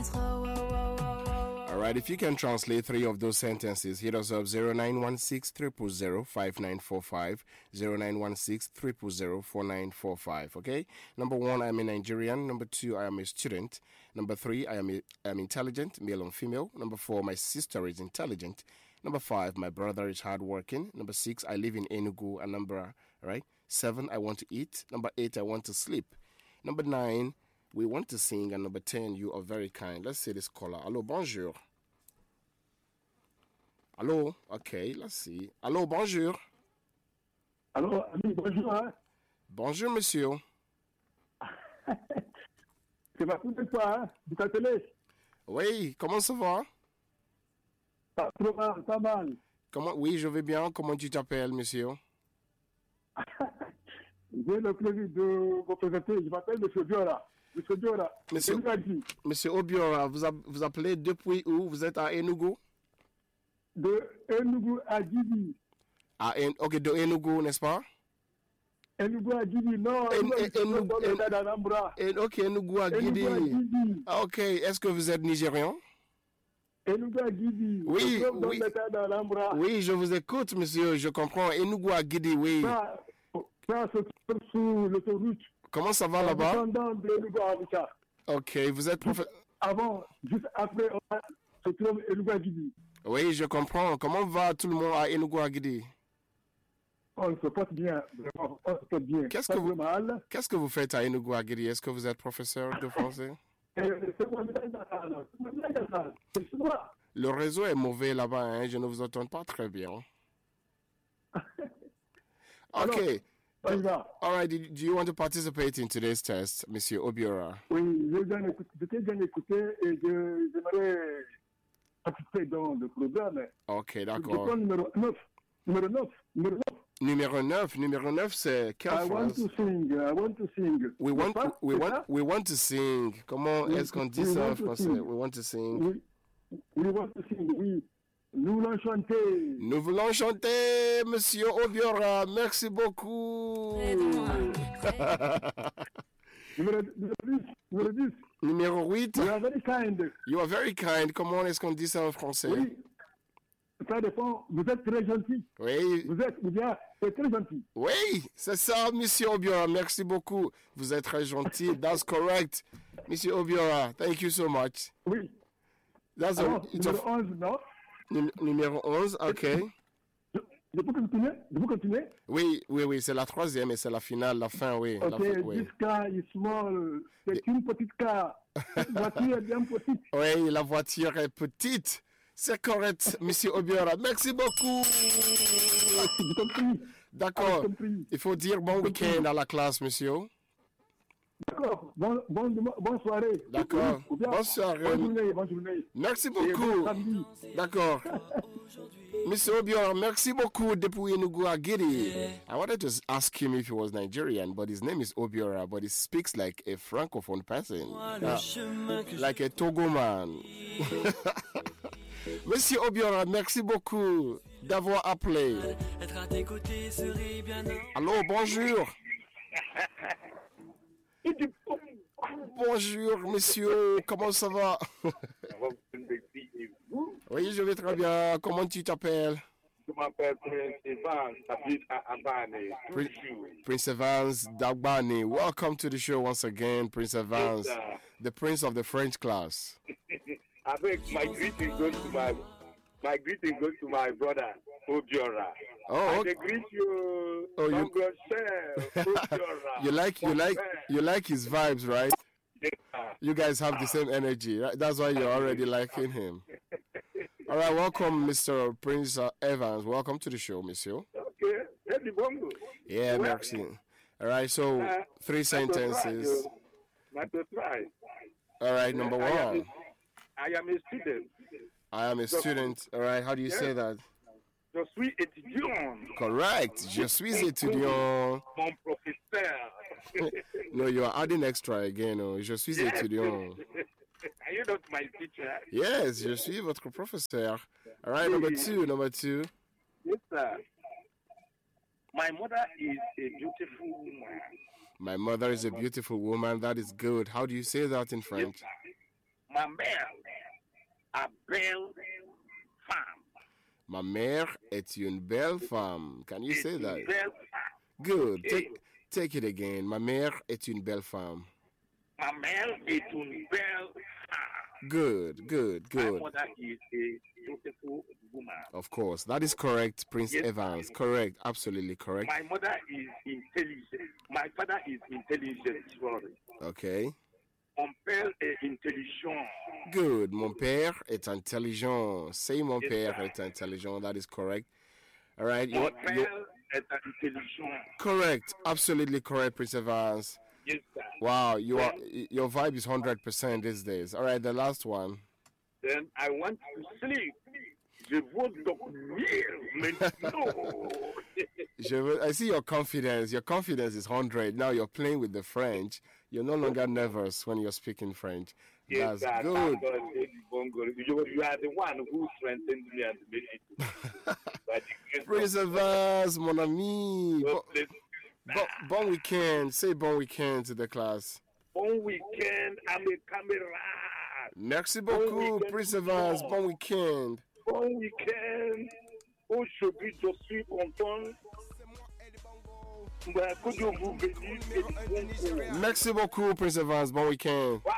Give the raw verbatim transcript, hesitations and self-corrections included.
All right, if you can translate three of those sentences, hit us up zero nine one six, zero zero zero, five nine four five, zero nine one six, zero zero zero, four nine four five, okay? Number one, I am a Nigerian. Number two, I am a student. Number three, I am, a, I am intelligent, male and female. Number four, my sister is intelligent. Number five, my brother is hardworking. Number six, I live in Enugu. And number, all right, seven, I want to eat. Number eight, I want to sleep. Number nine, we want to sing. And number ten, you are very kind. Let's see this caller. Hello, bonjour. Hello, okay, let's see. Hello, bonjour. Hello, ami, bonjour. Hein? Bonjour, monsieur. C'est ma première fois, hein, du télé. Oui, comment ça va? Pas trop mal, pas mal. Comment, oui, je vais bien. Comment tu t'appelles, monsieur? J'ai le plaisir de vous présenter. Je m'appelle M. Diora. M. Diora. Monsieur, monsieur Obiora, vous, a, vous appelez depuis où? Vous êtes à Enugu? De Enugu à Guidi. Ah, en, ok, de Enugu, n'est-ce pas? Enugu à Guidi, non. En, Enugu, en, ok, Enugu à Guidi. Ah, ok, est-ce que vous êtes nigérian? Enugu à Guidi. Oui, oui. Oui, je vous écoute, monsieur, je comprends. Enugu à Guidi, oui. Ça, ça se trouve sur l'autoroute. Comment ça va là-bas? De ok, vous êtes professeur. Avant, juste après, on se trouve Enugu à Guidi. Oui, je comprends. Comment va tout le monde à Enugu à Guidi? On se porte bien, vraiment, on se porte bien. Qu'est-ce que vous, qu'est-ce que vous faites à Enugu à Guidi? Est-ce que vous êtes professeur de français? Le réseau est mauvais là-bas, hein? Je ne vous entends pas très bien. Okay. Alors, all right, do, do you want to participate in today's test, Monsieur Obiora? Oui, j'ai bien écouté, j'ai bien écouté et je, j'aimerais participer dans le programme. Ok, d'accord. Numéro neuf. Numéro neuf. Numéro neuf. Numéro neuf. Numéro neuf, c'est quelle I phrase? want to sing. I want to sing. We want, pas, we want, we want to sing. Comment oui, est-ce qu'on dit ça en français? Sing. We want to sing. Oui. We want to sing, oui. Nous voulons chanter. Nous voulons chanter, Monsieur Obiora. Merci beaucoup. Numéro dix. Numéro dix. Numéro huit. You are very kind. You are very kind. Comment est-ce qu'on dit ça en français? Oui. Ça dépend. Vous êtes très gentil. Oui. Vous êtes, ou bien, c'est très gentil. Oui, c'est ça, Monsieur Obiora. Merci beaucoup. Vous êtes très gentil. That's correct. Monsieur Obiora, thank you so much. Oui. That's Alors, a, numéro a... onze, non? Num- numéro onze, ok. Je, je peux continuer? Je peux continuer? Oui, oui, oui, c'est la troisième et c'est la finale, la fin, oui. Ok, la fin, oui. This car is small. C'est une petite car. Cette voiture est bien petite. Oui, la voiture est petite. C'est correct, Monsieur Obiora. Merci beaucoup. J'ai compris. D'accord. Il faut dire bon week-end à la classe, monsieur. D'accord. Bon, bon, bonne soirée. D'accord. Bonne soirée. Bonne journée, bonne journée. Merci beaucoup. D'accord. Monsieur Obiora, merci beaucoup depuis Enugu à Guidi. I wanted to ask him if he was Nigerian, but his name is Obiora, but he speaks like a francophone person. Uh, like a Togo man. Monsieur Obiora, merci beaucoup d'avoir appelé. Allô, bonjour. Bonjour, monsieur. Comment ça va? Oui, je vais très bien. Comment tu t'appelles? Je m'appelle Prince Evans, j'habite à Abane. Prince Evans Dagbani. Welcome to the show once again, Prince Evans, yes, the prince of the French class. I think my greeting goes to my my greeting goes to my brother Obiora. Oh, okay. I greet you. Oh, you, Obiora. you like you like you like his vibes, right? Yeah. You guys have the same energy, right? That's why you're already liking him. All right, welcome, Mister Prince uh, Evans. Welcome to the show, monsieur. Okay, ready, bongo. Yeah, well, merci. All right, so uh, three sentences. Not to try. All right, number one. I am a, I am a student. I am a so, student. All right, how do you yes. say that? Je suis étudiant. Correct. Je suis étudiant. Mon professeur. No, you are adding extra again. Oh. Je suis yes. étudiant. Are you not my teacher? Yes, je suis votre professeur. All right, number two. Number two. Yes, sir. My mother is a beautiful woman. My mother is a beautiful woman. That is good. How do you say that in French? Yes, Ma mère a belle femme. Ma mère est une belle femme. Can you say Une that? belle femme. Good. Okay. Take, take it again. Ma mère est une belle femme. Ma mère est une belle femme. Good, good, My good. mother is a beautiful woman. Of course. That is correct, Prince Yes, Evans. ma'am. Correct. Absolutely correct. My mother is intelligent. My father is intelligent. Sorry. Okay. Mon père est intelligent. Good. Mon père est intelligent. Say mon Yes, père sir. est intelligent. That is correct. All right. You, Mon you, père est intelligent. correct. Absolutely correct, Prince Evans. Yes, sir. Wow. You are your vibe is one hundred percent these days. All right. The last one. Then I want to sleep. Je veux dormir, mais non. Je veux- I see your confidence. Your confidence is one hundred. Now you're playing with the French. You're no longer nervous when you're speaking French. Yes, That's sir. good. Thank God, Lady Bongo. You, you are the one who strengthened me and made it. By the grace Prince of Evans, mon ami. God, Bo- bless you. bo- bon weekend. Say bon weekend to the class. Bon weekend, I'm a camarade. Merci beaucoup, weekend Prince to Evans. all. Bon weekend. Bon weekend. Aujourd'hui, je suis content. Bah, que Dieu vous bénisse. Et bon courage. Merci beaucoup, Prince Evans. Bon weekend.